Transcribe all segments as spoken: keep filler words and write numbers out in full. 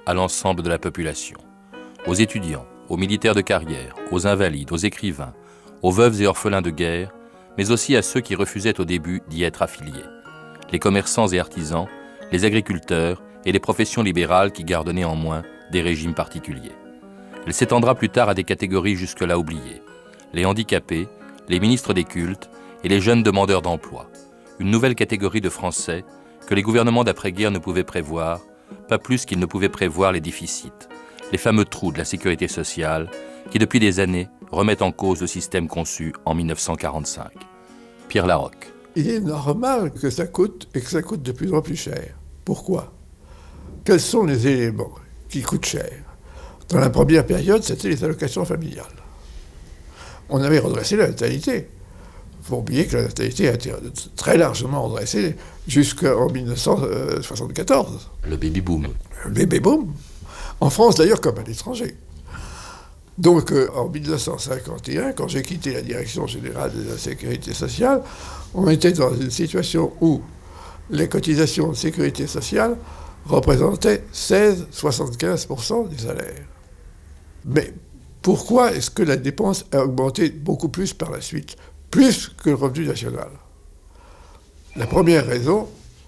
à l'ensemble de la population, aux étudiants, aux militaires de carrière, aux invalides, aux écrivains, aux veuves et orphelins de guerre, mais aussi à ceux qui refusaient au début d'y être affiliés, les commerçants et artisans, les agriculteurs et les professions libérales qui gardent néanmoins des régimes particuliers. Elle s'étendra plus tard à des catégories jusque-là oubliées, les handicapés, les ministres des cultes et les jeunes demandeurs d'emploi, une nouvelle catégorie de Français que les gouvernements d'après-guerre ne pouvaient prévoir, pas plus qu'ils ne pouvaient prévoir les déficits, les fameux trous de la sécurité sociale qui, depuis des années, remettent en cause le système conçu en mille neuf cent quarante-cinq. Pierre Larocque. Il est normal que ça coûte et que ça coûte de plus en plus cher. Pourquoi ? Quels sont les éléments qui coûtent cher ? Dans la première période, c'était les allocations familiales. On avait redressé la natalité. Il faut oublier que la natalité a été très largement redressée jusqu'en mille neuf cent soixante-quatorze. Le baby-boom. Le baby-boom. En France, d'ailleurs, comme à l'étranger. Donc, euh, en mille neuf cent cinquante et un, quand j'ai quitté la direction générale de la sécurité sociale, on était dans une situation où les cotisations de sécurité sociale représentaient seize virgule soixante-quinze pour cent du salaire. Mais pourquoi est-ce que la dépense a augmenté beaucoup plus par la suite, plus que le revenu national ? La première raison,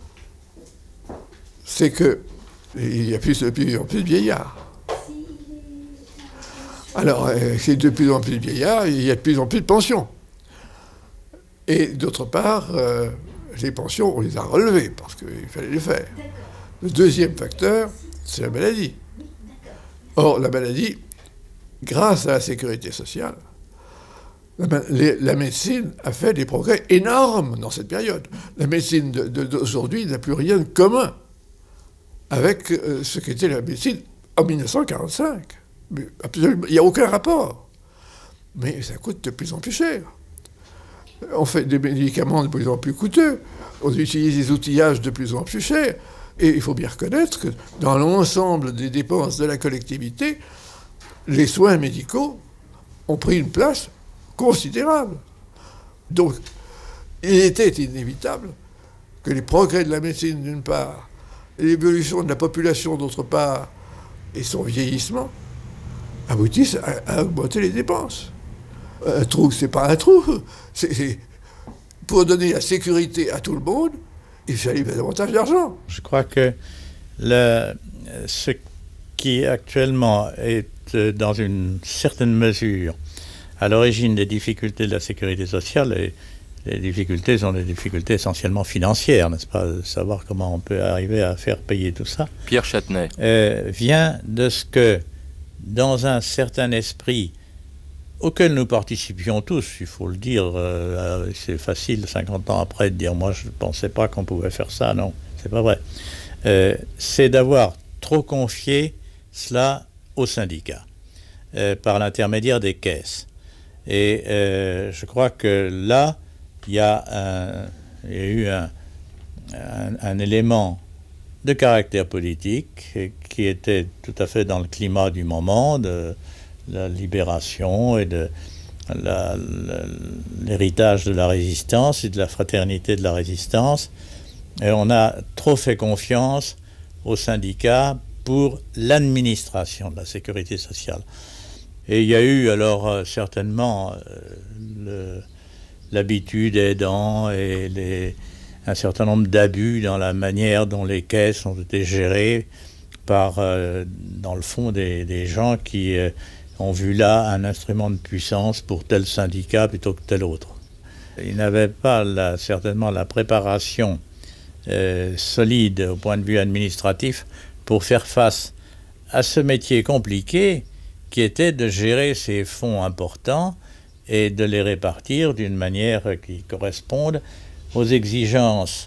c'est qu'il y a plus, de plus en plus de vieillards. Alors, c'est de plus en plus de vieillards, il y a de plus en plus de pensions. Et d'autre part, euh, les pensions, on les a relevées, parce qu'il fallait les faire. Le deuxième facteur, c'est la maladie. Or, la maladie, grâce à la sécurité sociale, la, les, la médecine a fait des progrès énormes dans cette période. La médecine de, de, d'aujourd'hui n'a plus rien de commun avec euh, ce qu'était la médecine en mille neuf cent quarante-cinq. Mais absolument, il n'y a aucun rapport. Mais ça coûte de plus en plus cher. On fait des médicaments de plus en plus coûteux. On utilise des outillages de plus en plus chers. Et il faut bien reconnaître que dans l'ensemble des dépenses de la collectivité, les soins médicaux ont pris une place considérable. Donc, il était inévitable que les progrès de la médecine, d'une part, et l'évolution de la population, d'autre part, et son vieillissement, aboutissent à, à augmenter les dépenses. Un trou, c'est pas un trou. C'est, c'est pour donner la sécurité à tout le monde, il fallait davantage d'argent. Je crois que le, ce qui actuellement est dans une certaine mesure à l'origine des difficultés de la sécurité sociale, et les difficultés sont des difficultés essentiellement financières, n'est-ce pas, de savoir comment on peut arriver à faire payer tout ça. Pierre Châtenay. Euh, vient de ce que, dans un certain esprit auquel nous participions tous, il faut le dire, euh, c'est facile cinquante ans après de dire « moi je ne pensais pas qu'on pouvait faire ça », non, c'est pas vrai. Euh, c'est d'avoir trop confié cela aux syndicats, euh, par l'intermédiaire des caisses. Et euh, je crois que là, il y a, un, il y a eu un, un, un élément de caractère politique qui était tout à fait dans le climat du moment, de la libération et de la, la, l'héritage de la résistance et de la fraternité de la résistance. Et on a trop fait confiance aux syndicats pour l'administration de la sécurité sociale. Et il y a eu alors euh, certainement euh, le, l'habitude aidant et les, un certain nombre d'abus dans la manière dont les caisses ont été gérées par, euh, dans le fond, des, des gens qui euh, ont vu là un instrument de puissance pour tel syndicat plutôt que tel autre. Ils n'avaient pas la, certainement la préparation euh, solide au point de vue administratif pour faire face à ce métier compliqué qui était de gérer ces fonds importants et de les répartir d'une manière qui corresponde aux exigences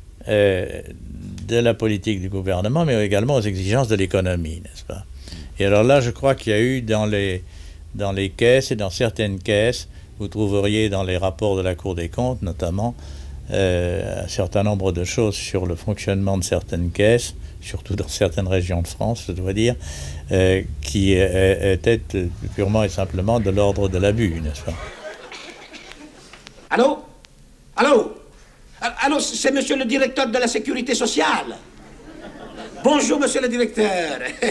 euh, de la politique du gouvernement, mais également aux exigences de l'économie, n'est-ce pas ? Et alors là, je crois qu'il y a eu dans les, dans les caisses et dans certaines caisses, vous trouveriez dans les rapports de la Cour des comptes notamment, euh, un certain nombre de choses sur le fonctionnement de certaines caisses, surtout dans certaines régions de France, je dois dire, euh, qui euh, étaient purement et simplement de l'ordre de l'abus, n'est-ce pas ? Allô ? Allô ? Allô, c'est monsieur le directeur de la sécurité sociale. Bonjour, monsieur le directeur.